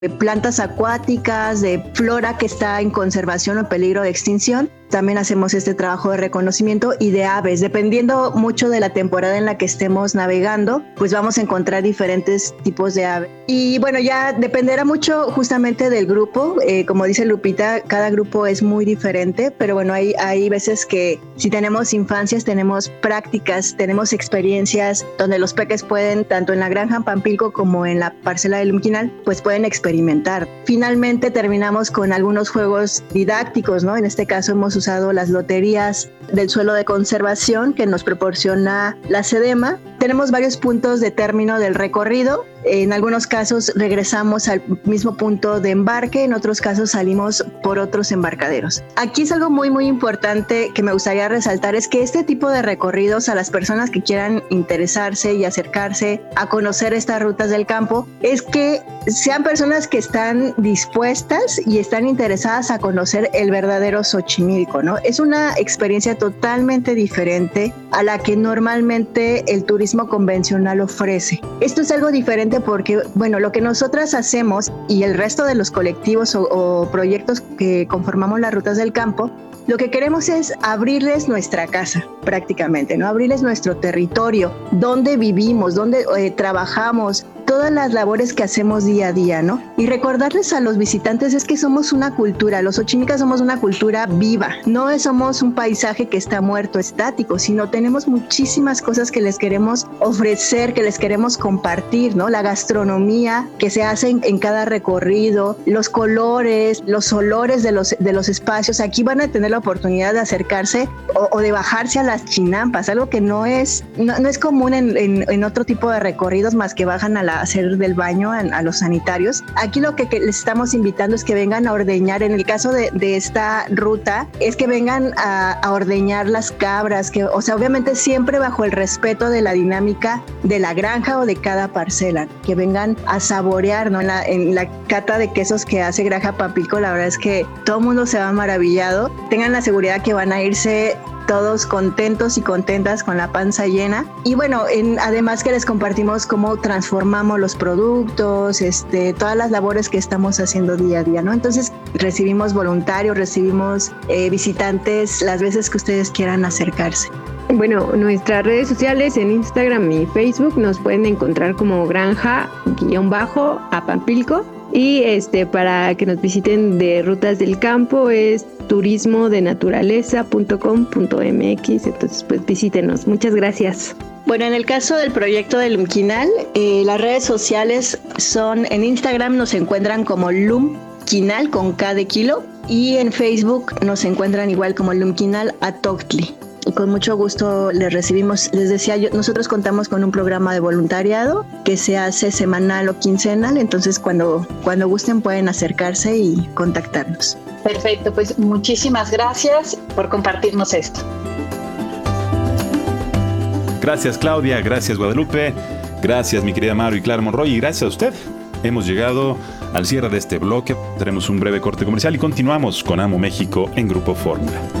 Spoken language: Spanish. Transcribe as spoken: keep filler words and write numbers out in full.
de plantas acuáticas, de flora que está en conservación o peligro de extinción. También hacemos este trabajo de reconocimiento y de aves. Dependiendo mucho de la temporada en la que estemos navegando, pues vamos a encontrar diferentes tipos de aves. Y bueno, ya dependerá mucho justamente del grupo. Eh, como dice Lupita, cada grupo es muy diferente, pero bueno, hay, hay veces que si tenemos infancias, tenemos prácticas, tenemos experiencias donde los peques pueden, tanto en la granja en Pampilco como en la parcela del Umquinal, pues pueden experimentar. Finalmente terminamos con algunos juegos didácticos, ¿no? En este caso hemos usado las loterías del suelo de conservación que nos proporciona la SEDEMA. Tenemos varios puntos de término del recorrido. En algunos casos regresamos al mismo punto de embarque, en otros casos salimos por otros embarcaderos. Aquí es algo muy muy importante que me gustaría resaltar, es que este tipo de recorridos a las personas que quieran interesarse y acercarse a conocer estas rutas del campo, es que sean personas que están dispuestas y están interesadas a conocer el verdadero Xochimilco, ¿no? Es una experiencia totalmente diferente a la que normalmente el turismo convencional ofrece. Esto es algo diferente porque, bueno, lo que nosotras hacemos y el resto de los colectivos o, o proyectos que conformamos las rutas del campo, lo que queremos es abrirles nuestra casa, prácticamente, ¿no? Abrirles nuestro territorio, dónde vivimos, dónde eh, trabajamos, todas las labores que hacemos día a día, ¿no? Y recordarles a los visitantes es que somos una cultura, los xochimilcas somos una cultura viva, no somos un paisaje que está muerto, estático, sino tenemos muchísimas cosas que les queremos ofrecer, que les queremos compartir, ¿no? La gastronomía que se hace en, en cada recorrido, los colores, los olores de los, de los espacios. Aquí van a tener la oportunidad de acercarse o, o de bajarse a las chinampas, algo que no es, no, no es común en, en, en otro tipo de recorridos más que bajan a la hacer del baño a, a los sanitarios. Aquí lo que, que les estamos invitando es que vengan a ordeñar. En el caso de, de esta ruta es que vengan a, a ordeñar las cabras, que, o sea, obviamente siempre bajo el respeto de la dinámica de la granja o de cada parcela, que vengan a saborear, ¿no? En la, en la cata de quesos que hace Granja Pampilco, la verdad es que todo el mundo se va maravillado. Tengan la seguridad que van a irse todos contentos y contentas con la panza llena. Y bueno, en, además que les compartimos cómo transformamos los productos, este, todas las labores que estamos haciendo día a día, ¿no? Entonces recibimos voluntarios, recibimos eh, visitantes las veces que ustedes quieran acercarse. Bueno, nuestras redes sociales en Instagram y Facebook nos pueden encontrar como granja-a Pampilco. Y este para que nos visiten de Rutas del Campo es turismo de naturaleza punto com punto m x, entonces pues visítenos. Muchas gracias. Bueno, en el caso del proyecto del Umquinal, eh, las redes sociales son, en Instagram nos encuentran como Lumquinal con K de kilo y en Facebook nos encuentran igual como Lumquinal Atoctli. Y con mucho gusto les recibimos. Les decía yo, nosotros contamos con un programa de voluntariado que se hace semanal o quincenal, entonces cuando, cuando gusten pueden acercarse y contactarnos. Perfecto, pues muchísimas gracias por compartirnos esto. Gracias Claudia, gracias Guadalupe, gracias mi querida Maru y Clara Monroy y gracias a usted. Hemos llegado al cierre de este bloque, tenemos un breve corte comercial y continuamos con Amo México en Grupo Fórmula.